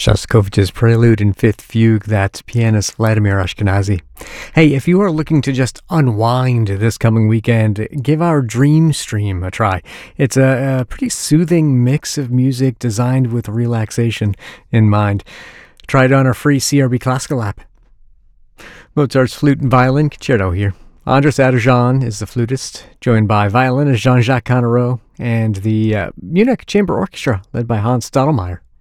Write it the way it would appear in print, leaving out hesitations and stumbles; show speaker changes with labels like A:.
A: Shostakovich's Prelude and Fifth Fugue, that's pianist Vladimir Ashkenazy. Hey, if you are looking to just unwind this coming weekend, give our Dream Stream a try. It's a pretty soothing mix of music designed with relaxation in mind. Try it on our free CRB Classical app. Mozart's Flute and Violin Concerto here. Andras Adorjan is the flutist, joined by violinist Jean-Jacques Connereau and the Munich Chamber Orchestra, led by Hans Stadelmeier.